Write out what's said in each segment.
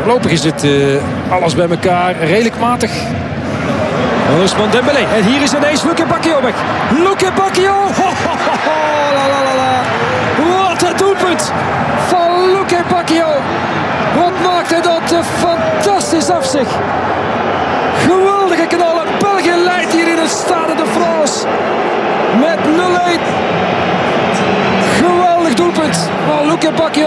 Voorlopig is het alles bij elkaar redelijk matig. Ousmane Dembélé. En hier is ineens Luke Bacchio weg. Luke Bacchio. Wat een doelpunt van Luke Bacchio. Wat maakt hij dat fantastisch af zich. Geweldige knallen. België leidt hier in het Stade de France. Met 0-1. Geweldig doelpunt van Luke Bacchio.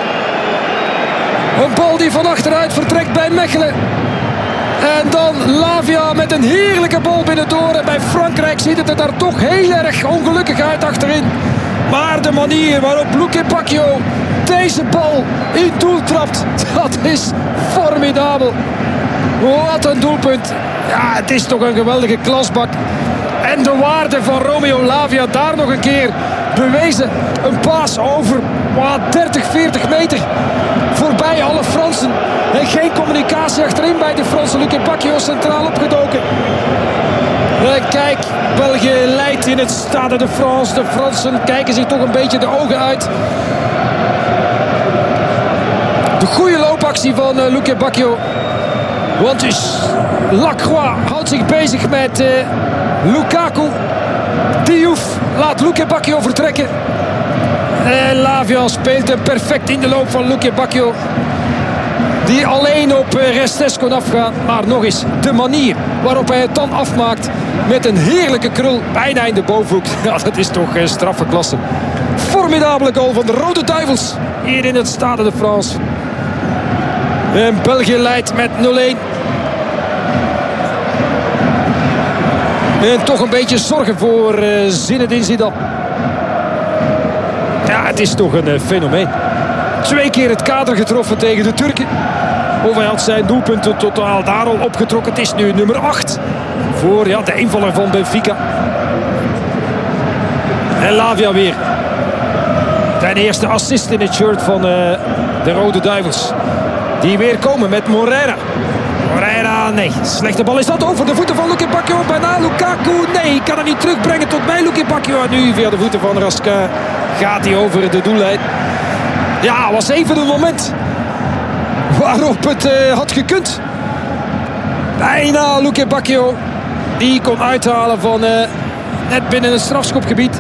Een bal die van achteruit vertrekt bij Mechelen. En dan Lavia met een heerlijke bal binnendoor. En bij Frankrijk ziet het er daar toch heel erg ongelukkig uit achterin. Maar de manier waarop Luke Bacchio deze bal in doel trapt, dat is formidabel. Wat een doelpunt. Ja, het is toch een geweldige klasbak. En de waarde van Romeo Lavia daar nog een keer bewezen. Een paas over 30, 40 meter. Voorbij alle Fransen. En geen communicatie achterin bij de Fransen. Luke Bacchio centraal opgedoken. En kijk, België leidt in het Stade de France. De Fransen kijken zich toch een beetje de ogen uit. De goede loopactie van Luke Bacchio. Want dus Lacroix houdt zich bezig met Lukaku. Diouf laat Luke Bacchio vertrekken. En Lavia speelt hem perfect in de loop van Luke Bacchio. Die alleen op Restes kon afgaan. Maar nog eens, de manier waarop hij het dan afmaakt. Met een heerlijke krul bijna in de bovenhoek. Ja, dat is toch straffe klasse. Formidabele goal van de Rode Duivels. Hier in het Stade de France. En België leidt met 0-1. En toch een beetje zorgen voor Zinedine Zidane. Ja, het is toch een fenomeen. 2 keer het kader getroffen tegen de Turken. Of hij had zijn doelpunten totaal daar al opgetrokken. Het is nu nummer 8 voor de invaller van Benfica. En Lavia weer. Zijn eerste assist in het shirt van de Rode Duivels. Die weer komen met Moreira. Moreira, nee. Slechte bal is dat over de voeten van Luke Bacchio. Bijna Lukaku, nee. Kan hem niet terugbrengen tot bij Luke Bacchio. En nu via de voeten van Raskin gaat hij over de doellijn. Ja, was even een moment waarop het had gekund. Bijna Luke Bacchio. Die kon uithalen van net binnen het strafschopgebied.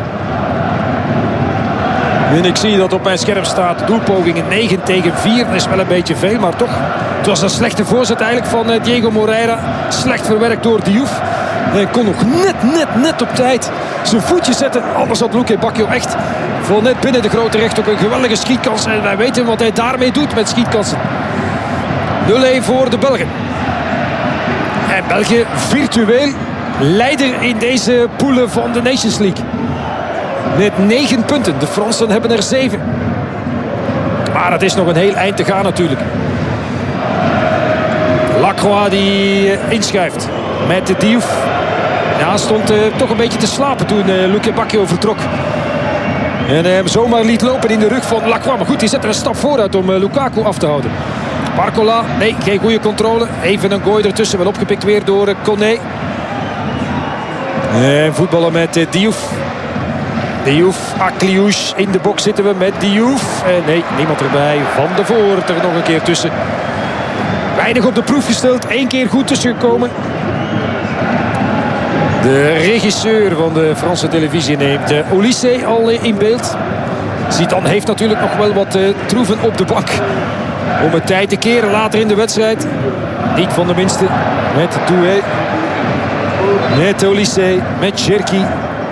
En ik zie dat op mijn scherm staat doelpogingen 9 tegen 4. Dat is wel een beetje veel, maar toch. Het was een slechte voorzet eigenlijk van Diego Moreira. Slecht verwerkt door Diouf. Hij kon nog net op tijd zijn voetje zetten. Anders had Luke Bacchio echt voor net binnen de grote recht ook een geweldige schietkans. En wij weten wat hij daarmee doet met schietkansen. 0-1 voor de Belgen. En België virtueel leider in deze poelen van de Nations League. Met 9 punten. De Fransen hebben er 7. Maar het is nog een heel eind te gaan natuurlijk. Lacroix die inschuift met de Diouf. Ja, stond toch een beetje te slapen toen Luke Bacchio vertrok. En hem zomaar liet lopen in de rug van Lacroix. Maar goed, die zet er een stap vooruit om Lukaku af te houden. Barcola, nee, geen goede controle. Even een gooi ertussen, wel opgepikt weer door Koné. En voetballen met Diouf. Diouf, Akliouche in de box zitten we met Diouf. Nee, niemand erbij. Van de Voort er nog een keer tussen. Weinig op de proef gesteld. 1 keer goed tussengekomen. De regisseur van de Franse televisie neemt Olysée al in beeld. Zidane heeft natuurlijk nog wel wat troeven op de bank. Om het tijd te keren later in de wedstrijd. Niet van de minste. Met Doué. Met Olysée. Met Cherki.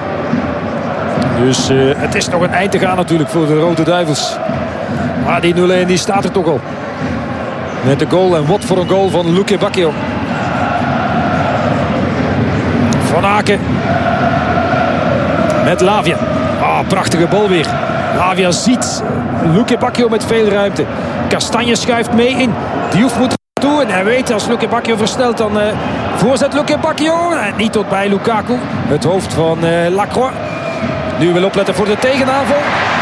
Dus het is nog een eind te gaan natuurlijk voor de Rode Duivels. Maar die 0-1 die staat er toch al. Met de goal. En wat voor een goal van Luke Bacchio. Van Aken. Met Lavia. Prachtige bal weer. Lavia ziet Luke Bacchio met veel ruimte. Kastanje schuift mee in. Diouf moet er toe. En hij weet als Luke Bacchio versnelt dan voorzet Luke Bacchio. En niet tot bij Lukaku. Het hoofd van Lacroix. Nu wil opletten voor de tegenaanval.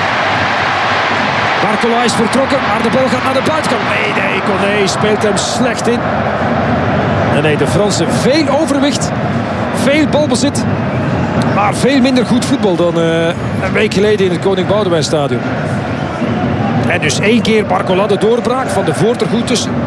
Barcola is vertrokken, maar de bal gaat naar de buitenkant. Nee, Koné speelt hem slecht in. Nee, de Fransen veel overwicht. Veel balbezit. Maar veel minder goed voetbal dan een week geleden in het Koning Boudewijn Stadion. En dus 1 keer Barcola de doorbraak. Van de Voort er goed tussen.